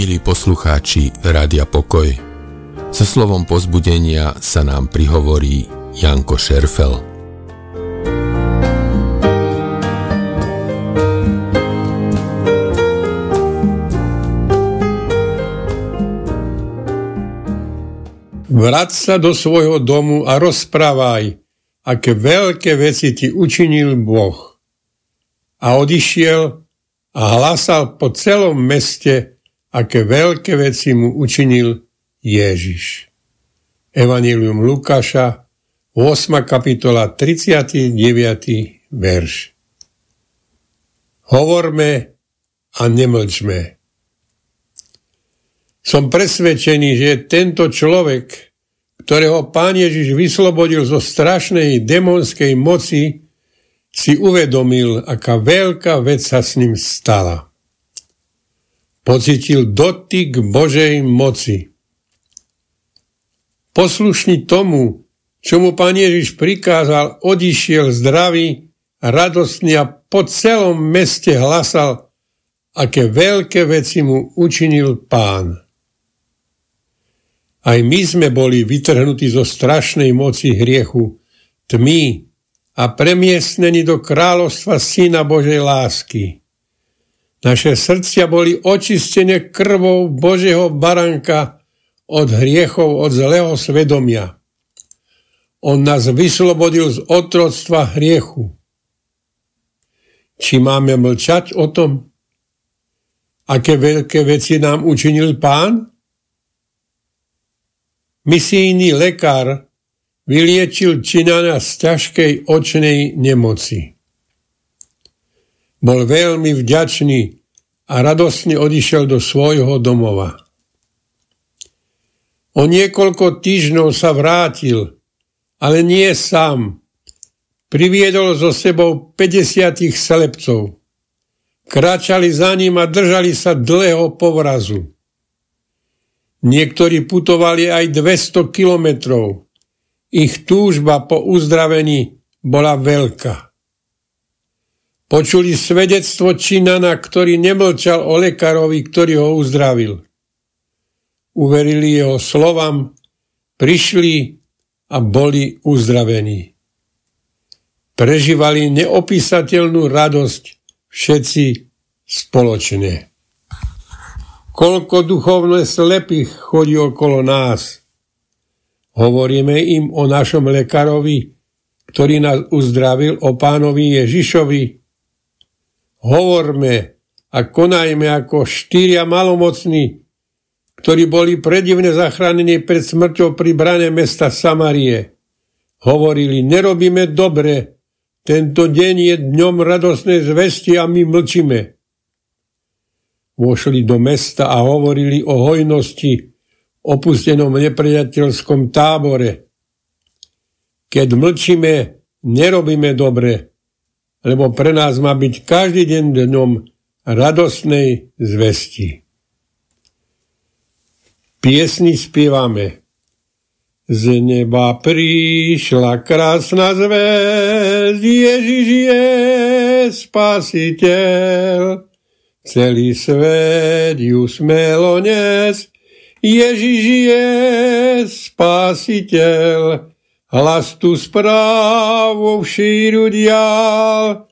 Milí poslucháči Rádia Pokoj, so slovom povzbudenia sa nám prihovorí Janko Šerfel. Vráť sa do svojho domu a rozprávaj, aké veľké veci ti učinil Boh. A odišiel a hlásal po celom meste, aké veľké veci mu učinil Ježiš. Evanjelium Lukáša, 8. kapitola, 39. verš. Hovorme a nemlčme. Som presvedčený, že tento človek, ktorého Pán Ježiš vyslobodil zo strašnej démonskej moci, si uvedomil, aká veľká vec sa s ním stala. Pocítil dotyk Božej moci. Poslušný tomu, čo mu Pán Ježiš prikázal, odišiel zdravý, radostný a po celom meste hlasal, aké veľké veci mu učinil Pán. Aj my sme boli vytrhnutí zo strašnej moci hriechu, tmy a premiestnení do kráľovstva Syna Božej lásky. Naše srdcia boli očistené krvou Božieho baránka od hriechov, od zlého svedomia. On nás vyslobodil z otroctva hriechu. Či máme mlčať o tom, aké veľké veci nám učinil Pán? Misijný lekár vyliečil Číňana z ťažkej očnej nemoci. Bol veľmi vďačný a radostne odišiel do svojho domova. O niekoľko týždňov sa vrátil, ale nie sám. Priviedol so sebou 50 slepcov. Kráčali za ním a držali sa dlhého povrazu. Niektorí putovali aj 200 kilometrov. Ich túžba po uzdravení bola veľká. Počuli svedectvo Číňana, ktorý nemlčal o lekárovi, ktorý ho uzdravil. Uverili jeho slovám, prišli a boli uzdravení. Prežívali neopísateľnú radosť všetci spoločne. Koľko duchovne slepých chodí okolo nás. Hovoríme im o našom lekárovi, ktorý nás uzdravil, o Pánovi Ježišovi. Hovorme a konajme ako 4 malomocní, ktorí boli predivne zachránení pred smrťou pri brane mesta Samarie. Hovorili, nerobíme dobre, tento deň je dňom radosnej zvesti a my mlčíme. Vošli do mesta a hovorili o hojnosti, opustenom nepriateľskom tábore. Keď mlčíme, nerobíme dobre, lebo pre nás má byť každý deň dňom radosnej zvesti. Piesni spievame. Z neba prišla krásna zvesť, Ježiš je spasiteľ. Celý svet ju smelo nes, Ježiš je spasiteľ. Hlas tu správu v šíru dial,